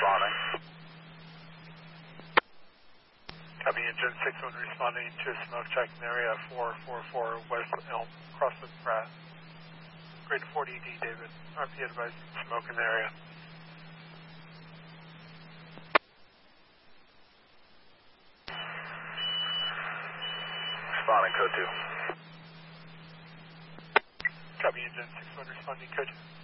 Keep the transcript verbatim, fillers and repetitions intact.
responding. Copy, engine six one responding to smoke check in area four four four West Elm, Crosswood, Pratt. Grade forty D, David. R P advising smoke in the area. Responding, code two. Copy, engine six one responding, code two.